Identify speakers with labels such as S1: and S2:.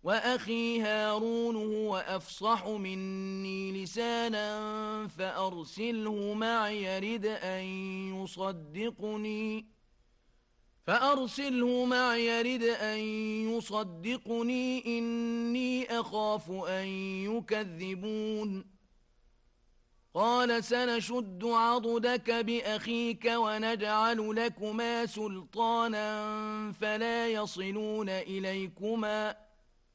S1: وأخي هارون هو أفصح مني لسانا فأرسله معي يرد أن يصدقني إني أخاف أن يكذبون قال سنشد عضدك بأخيك ونجعل لكما سلطانا فلا يصلون إليكما